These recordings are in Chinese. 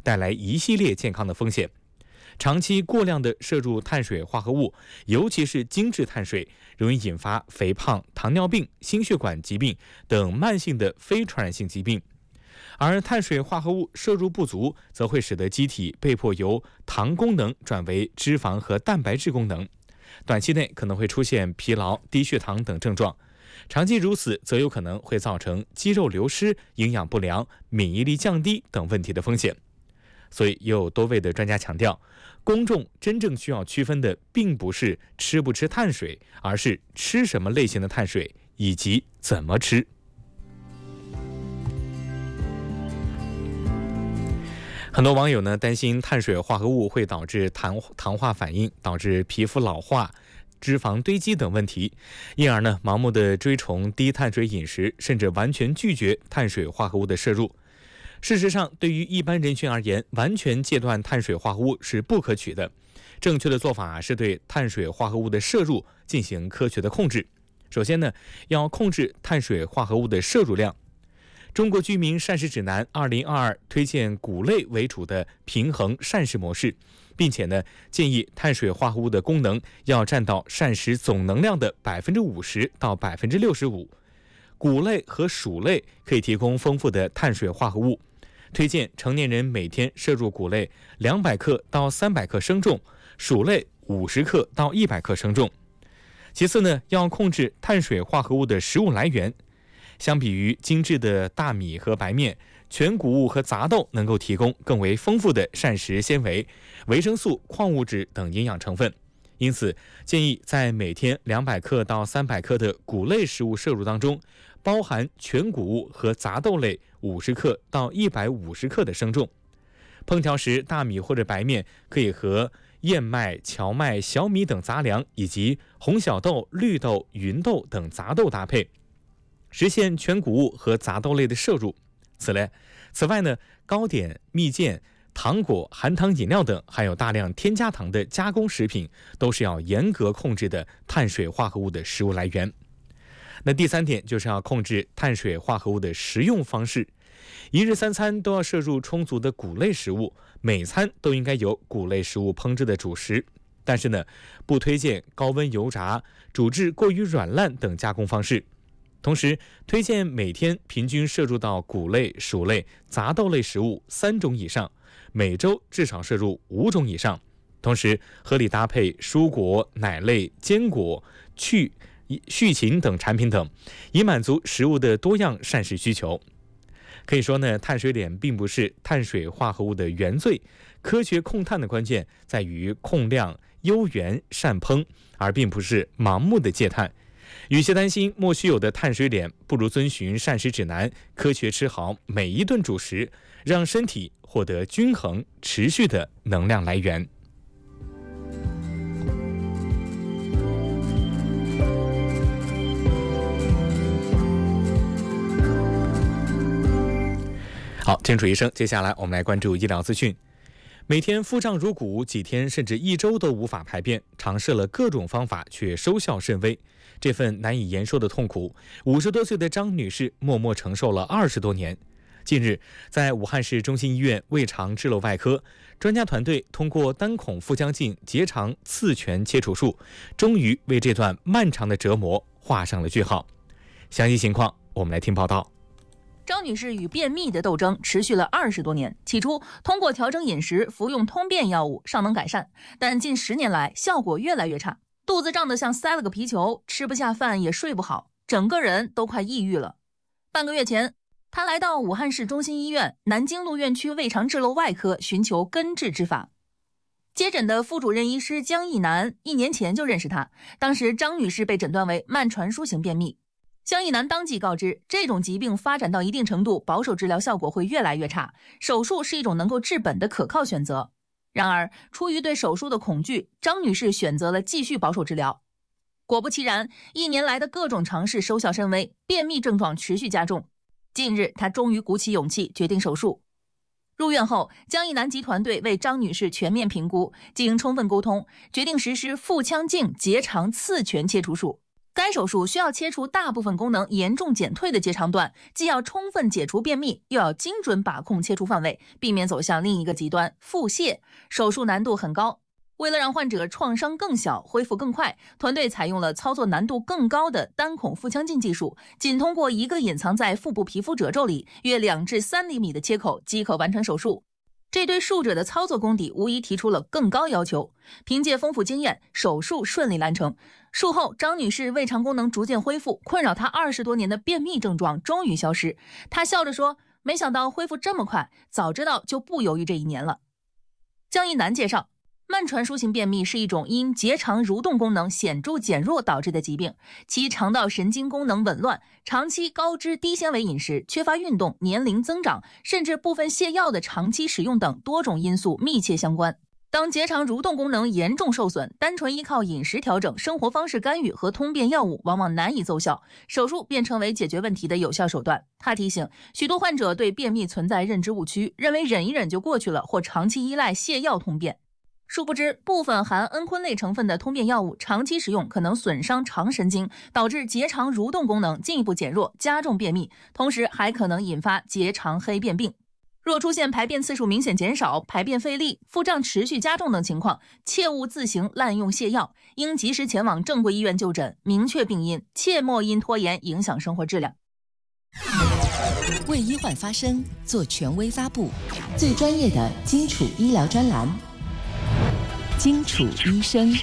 带来一系列健康的风险。长期过量的摄入碳水化合物，尤其是精致碳水，容易引发肥胖、糖尿病、心血管疾病等慢性的非传染性疾病。而碳水化合物摄入不足，则会使得机体被迫由糖功能转为脂肪和蛋白质功能，短期内可能会出现疲劳、低血糖等症状。长期如此，则有可能会造成肌肉流失、营养不良、免疫力降低等问题的风险。所以，也有多位的专家强调，公众真正需要区分的，并不是吃不吃碳水，而是吃什么类型的碳水以及怎么吃。很多网友呢担心碳水化合物会导致糖化反应，导致皮肤老化、脂肪堆积等问题，因而呢盲目的追崇低碳水饮食，甚至完全拒绝碳水化合物的摄入。事实上，对于一般人群而言，完全戒断碳水化合物是不可取的。正确的做法是对碳水化合物的摄入进行科学的控制。首先呢，要控制碳水化合物的摄入量。中国居民膳食指南2022推荐谷类为主的平衡膳食模式，并且呢建议碳水化合物的功能要占到膳食总能量的50%到65%。谷类和薯类可以提供丰富的碳水化合物，推荐成年人每天摄入谷类200克到300克生重，薯类50克到100克生重。其次呢，要控制碳水化合物的食物来源。相比于精致的大米和白面，全谷物和杂豆能够提供更为丰富的膳食纤维、维生素、矿物质等营养成分。因此，建议在每天200克到300克的谷类食物摄入当中，包含全谷物和杂豆类50克到150克的生重。烹调时，大米或者白面可以和燕麦、荞麦、小米等杂粮，以及红小豆、绿豆、芸豆等杂豆搭配，实现全谷物和杂豆类的摄入。此外呢，糕点、蜜饯、糖果、含糖饮料等含有大量添加糖的加工食品，都是要严格控制的碳水化合物的食物来源。那第三点就是要控制碳水化合物的食用方式，一日3餐都要摄入充足的谷类食物，每餐都应该有谷类食物烹制的主食。但是呢，不推荐高温油炸、煮至过于软烂等加工方式。同时，推荐每天平均摄入到谷类、薯类、杂豆类食物3种以上，每周至少摄入5种以上。同时，合理搭配蔬果、奶类、坚果、畜禽等产品等，以满足食物的多样膳食需求。可以说呢，碳水脸并不是碳水化合物的原罪，科学控碳的关键在于控量、优原、善烹，而并不是盲目的戒碳。与其担心莫须有的碳水脸，不如遵循膳食指南，科学吃好每一顿主食，让身体获得均衡、持续的能量来源。好，健楚医生，接下来我们来关注医疗资讯。每天腹胀如鼓，几天甚至1周都无法排便，尝试了各种方法却收效甚微。这份难以言说的痛苦，50多岁的张女士默默承受了20多年。近日，在武汉市中心医院胃肠支瘘外科，专家团队通过单孔腹腔镜结肠刺拳切除术，终于为这段漫长的折磨画上了句号。详细情况，我们来听报道。 张女士与便秘的斗争持续了20多年，起初通过调整饮食、服用通便药物尚能改善，但近10年来效果越来越差，肚子胀得像塞了个皮球，吃不下饭也睡不好，整个人都快抑郁了。半个月前，她来到武汉市中心医院南京路院区胃肠支瘘外科寻求根治之法。接诊的副主任医师江义南1年前就认识她，当时张女士被诊断为慢传输型便秘。江义南当即告知，这种疾病发展到一定程度，保守治疗效果会越来越差，手术是一种能够治本的可靠选择。然而，出于对手术的恐惧，张女士选择了继续保守治疗。果不其然，1年来的各种尝试收效甚微，便秘症状持续加重。近日，她终于鼓起勇气决定手术。入院后，江义南及团队为张女士全面评估，经充分沟通，决定实施腹腔镜结肠刺拳切除术。 该手术需要切除大部分功能严重减退的结肠段，既要充分解除便秘，又要精准把控切除范围，避免走向另一个极端腹泻。手术难度很高。为了让患者创伤更小、恢复更快，团队采用了操作难度更高的单孔腹腔镜技术，仅通过一个隐藏在腹部皮肤褶皱里约2至3厘米的切口即可完成手术。这对术者的操作功底无疑提出了更高要求。凭借丰富经验，手术顺利完成。术后，张女士胃肠功能逐渐恢复，困扰她20多年的便秘症状终于消失。她笑着说：“没想到恢复这么快，早知道就不犹豫这1年了。”江一楠介绍，慢传输型便秘是一种因结肠蠕动功能显著减弱导致的疾病，其肠道神经功能紊乱、长期高脂低纤维饮食、缺乏运动、年龄增长，甚至部分泻药的长期使用等多种因素密切相关。当结肠蠕动功能严重受损，单纯依靠饮食调整、生活方式干预和通便药物往往难以奏效，手术便成为解决问题的有效手段。他提醒，许多患者对便秘存在认知误区，认为忍一忍就过去了，或长期依赖泻药通便。殊不知，部分含蒽醌类成分的通便药物长期使用可能损伤肠神经，导致结肠蠕动功能进一步减弱，加重便秘，同时还可能引发结肠黑便病。若出现排便次数明显减少、排便费力、腹胀持续加重等情况，切勿自行滥用泻药，应及时前往正规医院就诊，明确病因，切莫因拖延影响生活质量。 为医患发声，做权威发布，最专业的基础医疗专栏，基础医生。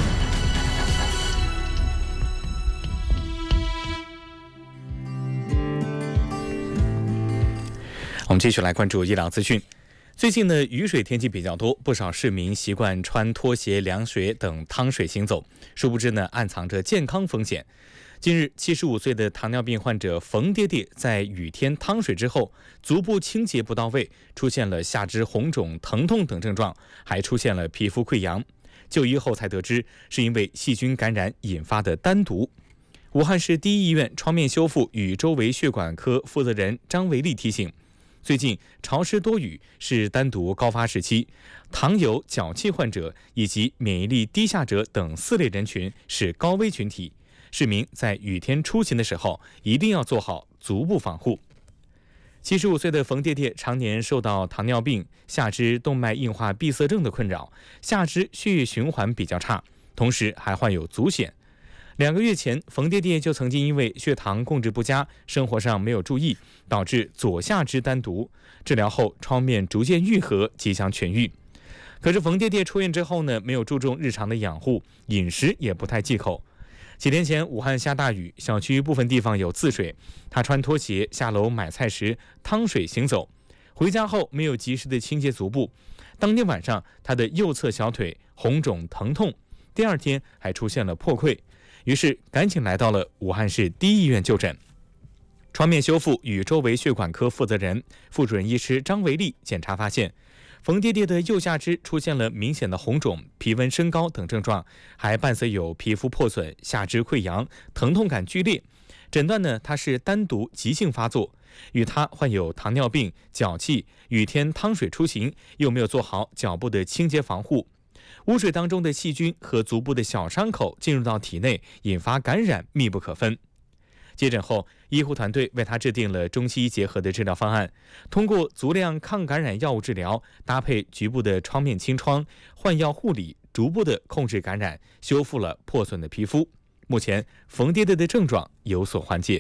我们继续来关注医疗资讯。最近呢，雨水天气比较多，不少市民习惯穿拖鞋、凉鞋等汤水行走，殊不知呢，暗藏着健康风险。近日，75岁的糖尿病患者冯爹爹在雨天汤水之后，足部清洁不到位，出现了下肢红肿、疼痛等症状，还出现了皮肤溃疡。就医后才得知，是因为细菌感染引发的丹毒。武汉市第一医院创面修复与周围血管科负责人张维利提醒，最近潮湿多雨是丹毒高发时期，糖友、脚气患者以及免疫力低下者等4类人群是高危群体。市民在雨天出行的时候，一定要做好足部防护。75岁的冯爹爹常年受到糖尿病、下肢动脉硬化闭塞症的困扰，下肢血液循环比较差，同时还患有足癣。2个月前，冯爹爹就曾经因为血糖控制不佳，生活上没有注意，导致左下肢丹毒。治疗后，创面逐渐愈合，即将痊愈。可是冯爹爹出院之后呢，没有注重日常的养护，饮食也不太忌口。几天前，武汉下大雨，小区部分地方有渍水，他穿拖鞋下楼买菜时趟水行走，回家后没有及时的清洁足部，当天晚上他的右侧小腿红肿疼痛，第2天还出现了破溃，于是赶紧来到了武汉市第一医院就诊。创面修复与周围血管科负责人、副主任医师张维利检查发现，冯爹爹的右下肢出现了明显的红肿、皮温升高等症状，还伴随有皮肤破损、下肢溃疡、疼痛感剧烈。诊断呢，他是丹毒急性发作，与他患有糖尿病、脚气、雨天汤水出行，又没有做好脚部的清洁防护，污水当中的细菌和足部的小伤口进入到体内，引发感染密不可分。接诊后，医护团队为他制定了中西医结合的治疗方案，通过足量抗感染药物治疗，搭配局部的创面清创、换药护理，逐步的控制感染，修复了破损的皮肤。目前，冯爹爹的症状有所缓解。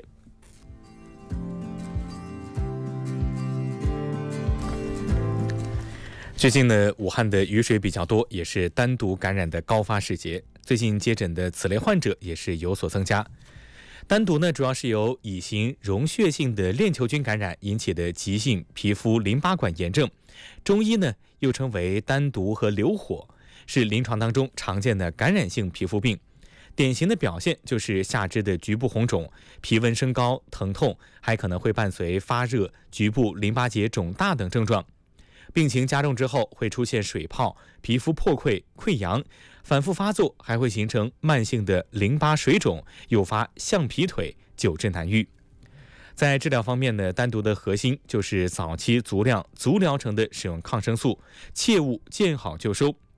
最近呢，武汉的雨水比较多，也是丹毒感染的高发时节。最近接诊的此类患者也是有所增加。丹毒呢，主要是由乙型溶血性的链球菌感染引起的急性皮肤淋巴管炎症，中医呢又称为丹毒和流火，是临床当中常见的感染性皮肤病。典型的表现就是下肢的局部红肿、皮温升高、疼痛，还可能会伴随发热、局部淋巴结肿大等症状。病情加重之后会出现水泡、皮肤破溃、溃疡，反复发作还会形成慢性的淋巴水肿，诱发橡皮腿，久治难愈。在治疗方面呢，丹毒的核心就是早期足量、足疗程的使用抗生素，切勿见好就收。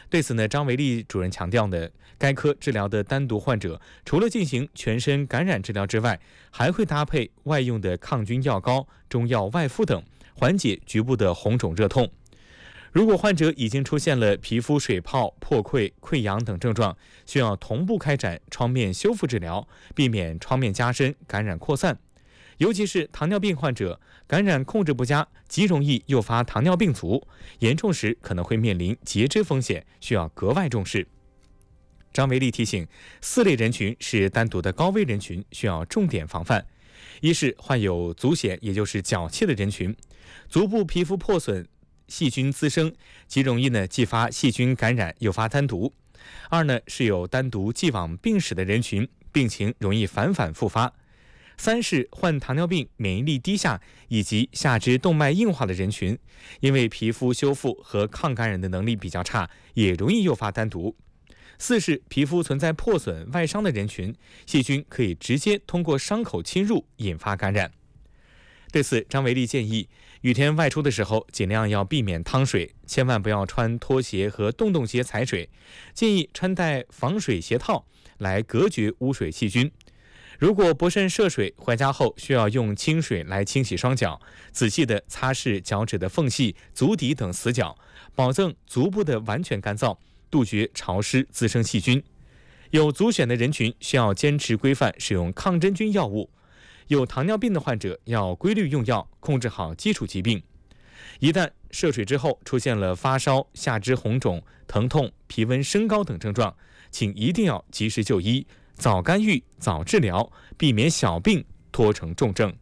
对此呢，张维利主任强调呢，该科治疗的单独患者除了进行全身感染治疗之外，还会搭配外用的抗菌药膏、中药外敷等，缓解局部的红肿热痛。如果患者已经出现了皮肤水泡、破溃、溃疡等症状，需要同步开展创面修复治疗，避免创面加深、感染扩散。尤其是糖尿病患者，感染控制不佳，极容易诱发糖尿病足，严重时可能会面临截肢风险，需要格外重视。张维利提醒，4类人群是单独的高危人群，需要重点防范。一是患有足癣，也就是脚气的人群，足部皮肤破损、细菌滋生，极容易继发细菌感染，诱发单毒。二呢是有单独既往病史的人群，病情容易反反复发。三是患糖尿病、免疫力低下以及下肢动脉硬化的人群，因为皮肤修复和抗感染的能力比较差，也容易诱发单毒。四是皮肤存在破损、外伤的人群，细菌可以直接通过伤口侵入，引发感染。对此，张维利建议，雨天外出的时候尽量要避免趟水，千万不要穿拖鞋和洞洞鞋踩水，建议穿戴防水鞋套来隔绝污水细菌。如果不慎涉水，回家后需要用清水来清洗双脚，仔细地擦拭脚趾的缝隙、足底等死角，保证足部的完全干燥，杜绝潮湿滋生细菌。有足癣的人群需要坚持规范使用抗真菌药物。有糖尿病的患者要规律用药，控制好基础疾病。一旦涉水之后出现了发烧、下肢红肿、疼痛、皮温升高等症状，请一定要及时就医，早干预、早治疗，避免小病拖成重症。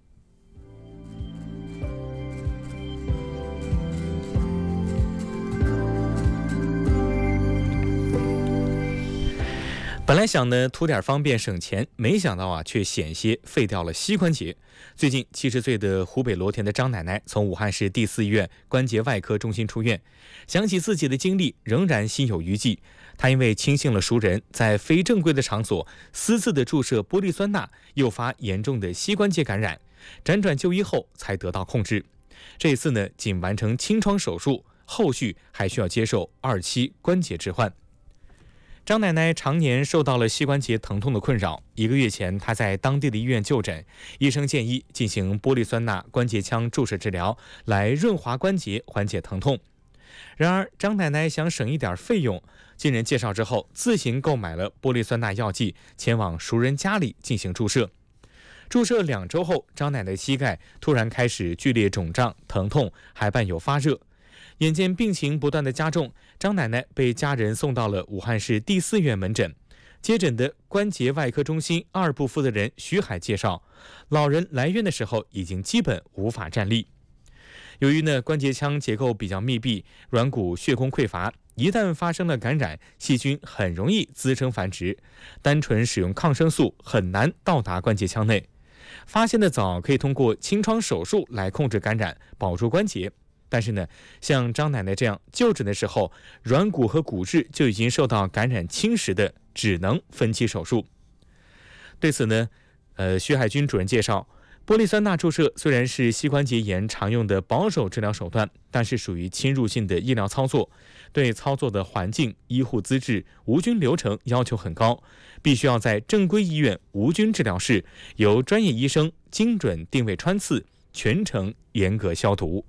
本来想呢图点方便省钱，没想到却险些废掉了膝关节。最近70岁的湖北罗田的张奶奶从武汉市第4医院关节外科中心出院，想起自己的经历，仍然心有余悸。她因为轻信了熟人，在非正规的场所私自的注射玻璃酸钠，诱发严重的膝关节感染，辗转就医后才得到控制。这一次呢，仅完成清创手术，后续还需要接受2期关节置换。张奶奶常年受到了膝关节疼痛的困扰，1个月前她在当地的医院就诊，医生建议进行玻璃酸钠关节腔注射治疗，来润滑关节，缓解疼痛。然而张奶奶想省一点费用，经人介绍之后，自行购买了玻璃酸钠药剂，前往熟人家里进行注射。注射2周后，张奶奶膝盖突然开始剧烈肿胀、疼痛，还伴有发热。眼见病情不断的加重，张奶奶被家人送到了武汉市第4医院门诊。接诊的关节外科中心2部负责人徐海介绍，老人来院的时候已经基本无法站立。由于关节腔结构比较密闭，软骨血供匮乏，一旦发生了感染，细菌很容易滋生繁殖，单纯使用抗生素很难到达关节腔内。发现的早，可以通过清创手术来控制感染，保住关节。但是像张奶奶这样就诊的时候，软骨和骨质就已经受到感染侵蚀的，只能分期手术。对此徐海军主任介绍，玻璃酸钠注射虽然是膝关节炎常用的保守治疗手段，但是属于侵入性的医疗操作，对操作的环境、医护资质、无菌流程要求很高，必须要在正规医院无菌治疗室，由专业医生精准定位穿刺，全程严格消毒。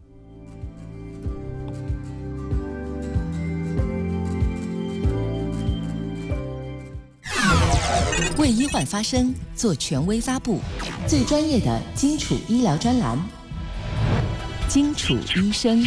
为医患发声，做权威发布，最专业的基础医疗专栏，基础医生。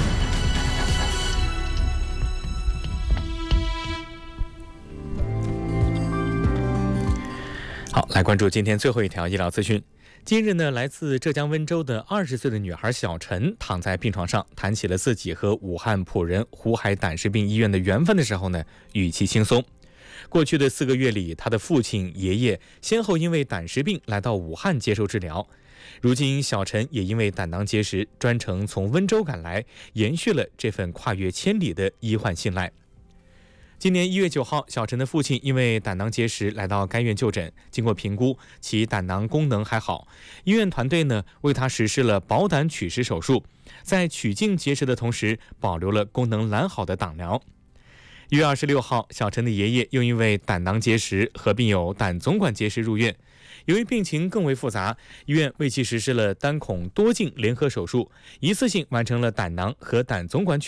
好，来关注今天最后一条医疗资讯。今日来自浙江温州的20岁的女孩小陈躺在病床上，谈起了自己和武汉普仁湖海胆石病医院的缘分的时候语气轻松。过去的4个月里，他的父亲、爷爷先后因为胆石病来到武汉接受治疗。如今，小陈也因为胆囊结石专程从温州赶来，延续了这份跨越千里的医患信赖。今年1月9号，小陈的父亲因为胆囊结石来到该院就诊，经过评估，其胆囊功能还好。医院团队为他实施了保胆取石手术，在取净结石的同时，保留了功能良好的党苗。 1月26号，小陈的爷爷又因为胆囊结石合并有胆总管结石入院。由于病情更为复杂，医院为其实施了单孔多镜联合手术，一次性完成了胆囊和胆总管取